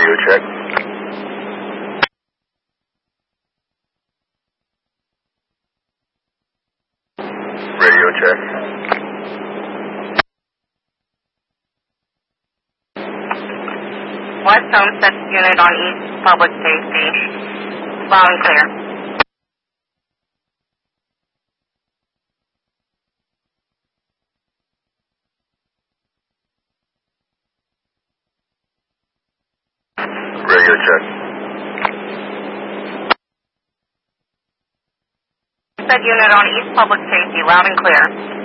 Radio check. Radio check. West Homestead unit on East Public Safety. Loud and clear. Radio check. Homestead unit on East Public Safety. Loud and clear.